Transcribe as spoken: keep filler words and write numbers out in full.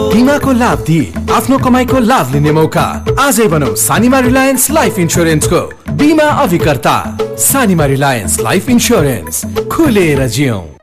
बीमाको लाभ दिए आफ्नो कमाईको लाभ लिने मौका। आजै बनौ सानिमा रिलायन्स लाइफ इन्स्योरेन्सको बीमा अभिकर्ता। सानिमा रिलायन्स लाइफ इन्स्योरेन्स, खुलेर जियौं।